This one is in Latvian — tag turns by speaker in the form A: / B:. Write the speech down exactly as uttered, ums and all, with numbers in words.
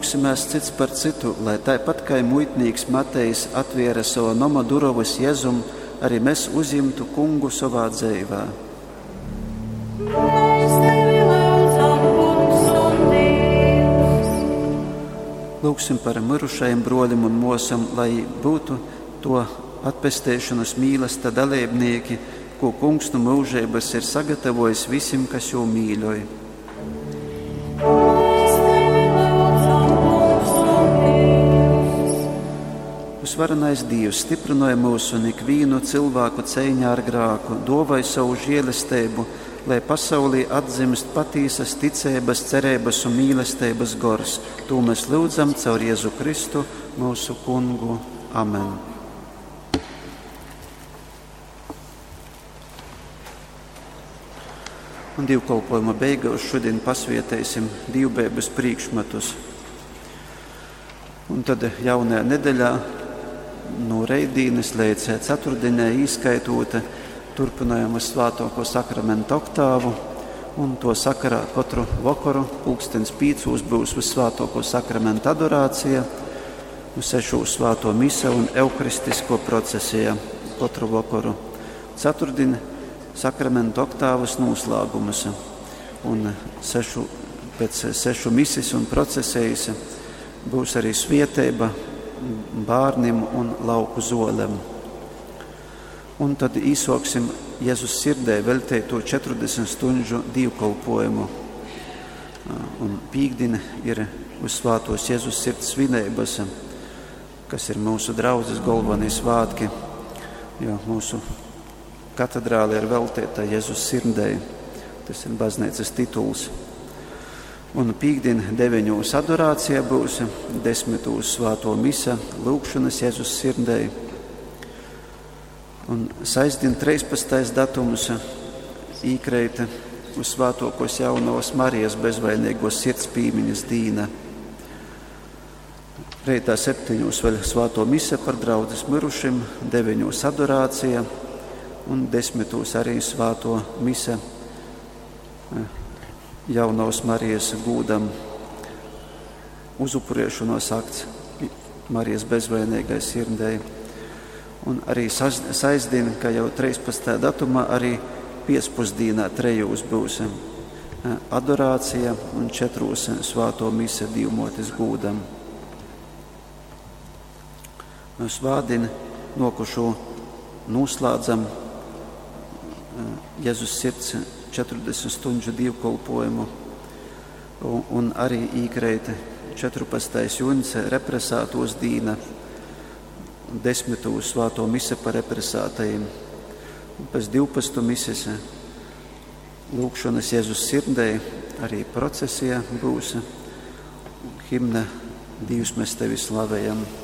A: lūksimies cits par citu, lai tāpat kā muitnīgs Matejs atviera savu nama durovas Jēzum, arī mēs uzimtu kungu savā dzīvē.
B: Mēs tevi lūdzam, kungs un Dievs.
A: Lūksim par mirušajiem broļiem un mosam, lai būtu to atpestēšanas mīlesta dalībnieki, ko kungs no mūžības ir sagatavojis visiem, kas jau mīļoja.
B: Mēs tevi lūdzam, kungs un Dievs.
A: Visvarenais Dievs stiprināja mūsu un ikvienu cilvēku cīņā ar grāku, dāvāja savu žēlastību, lai pasaulī atzimst patīsas ticības, cerības un mīlestības gors. To mēs lūdzam caur Jēzu Kristu, mūsu kungu. Amen. Un divkalpojuma beigās šodien pasvietēsim divbēbas priekšmetus. Un tad jaunajā nedēļā no reidīnes līdz ceturtdienai izskaitot turpinājumu svātoko sakramentu oktāvu. Un to sakarā katru vakaru pulkstens pīcos būs svātoko sakramentu adorācija, sešu svāto mise un euharistisko procesija katru vakaru. Ceturtdien sakramentu oktāvas noslēgumus un sešu, pēc sešu misis un procesējas būs arī svētība bērniem un lauku zolēm. Un tad īsoksim Jēzus sirdē veltīto četrdesmit stundu divkalpojumu. Un pīkdiena ir uz svātos Jēzus sirds svinības, kas ir mūsu draudzes galvenie svētki, jo mūsu katedrāle ir veltīta Jēzus sirdei. Tas ir baznīcas tituls. Un pīkdien deviņos adorācija būs, desmitos svāto misa, lūkšanas Jēzus sirdei. Un sestdien trīspadsmitais datums īkreita uz svātokos jaunavas Marijas bezvainīgos sirds pīmiņas dīna. Reitā septiņos vēl svāto misa par draudzes mirušiem, deviņos adorācija un desmitos arī svāto mise jaunavas Marijas gūdam uzupurēšanos akts Marijas bezvainīgai sirdei. Un arī sestdien, kā jau trīspadsmitajā datumā, arī piespusdienā trejos būs adorācija un četros svāto mise divmotis gūdam. Svādien nokušo noslēdzam Jēzus sirds četrdesmit stundu divkalpojumu un arī īkreita četrpadsmitais jūnijas represātos dīna, desmitos svāto mise par represātajiem. Pēc divpadsmitu mises lūkšanas Jēzus sirdei arī procesija būs himna Dievs, mēs tevi slavējam.